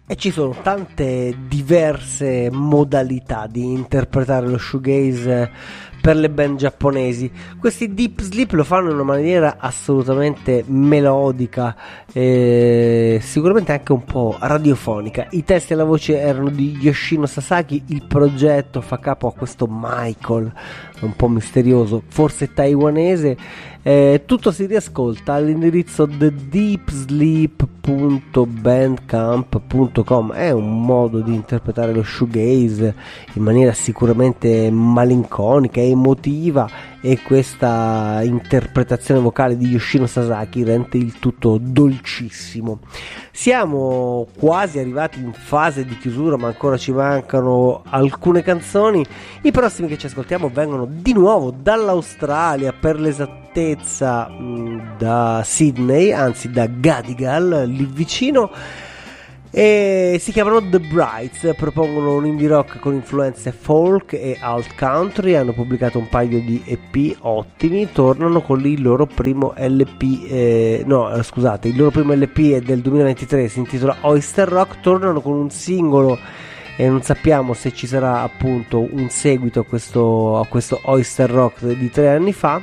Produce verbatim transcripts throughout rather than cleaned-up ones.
E ci sono tante diverse modalità di interpretare lo shoegaze per le band giapponesi. Questi Deep Sleep lo fanno in una maniera assolutamente melodica, eh, sicuramente anche un po' radiofonica. I testi e la voce erano di Yoshino Sasaki, il progetto fa capo a questo Michael un po' misterioso, forse taiwanese. Eh, tutto si riascolta all'indirizzo the deep sleep punto bandcamp punto com. È un modo di interpretare lo shoegaze in maniera sicuramente malinconica e emotiva, e questa interpretazione vocale di Yoshino Sasaki rende il tutto dolcissimo. Siamo quasi arrivati in fase di chiusura, ma ancora ci mancano alcune canzoni. I prossimi che ci ascoltiamo vengono di nuovo dall'Australia, per l'esattezza mh, da Sydney, anzi da Gadigal, lì vicino, e si chiamano The Brights. Propongono un indie rock con influenze folk e alt country. Hanno pubblicato un paio di E P ottimi. Tornano con il loro primo L P, eh, no scusate, il loro primo L P è del duemilaventitré, si intitola Oyster Rock. Tornano con un singolo e non sappiamo se ci sarà appunto un seguito a questo, a questo Oyster Rock di tre anni fa.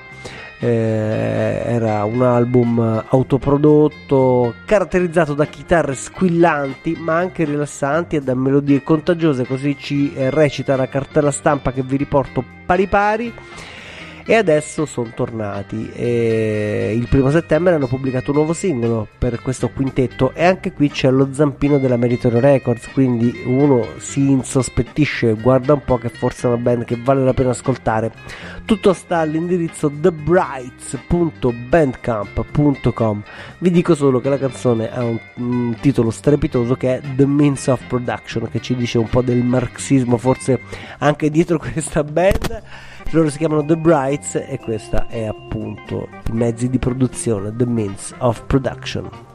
Eh, era un album autoprodotto caratterizzato da chitarre squillanti ma anche rilassanti e da melodie contagiose, così ci eh, recita la cartella stampa che vi riporto pari pari. E adesso sono tornati, e il primo settembre hanno pubblicato un nuovo singolo per questo quintetto, e anche qui c'è lo zampino della Meritory Records, quindi uno si insospettisce, guarda un po' che forse è una band che vale la pena ascoltare. Tutto sta all'indirizzo the brights punto bandcamp punto com. Vi dico solo che la canzone ha un, un titolo strepitoso che è The Means of Production, che ci dice un po' del marxismo forse anche dietro questa band. Loro si chiamano The Brights e questa è appunto i mezzi di produzione, The Means of Production.